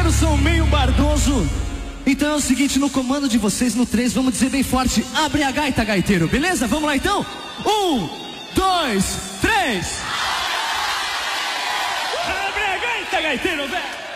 gaiteiros são meio bardoso. Então é o seguinte, no comando de vocês, no 3, vamos dizer bem forte: abre a gaita, gaiteiro, beleza? Vamos lá então? 1, 2, 3. Abre a gaita, gaiteiro, velho.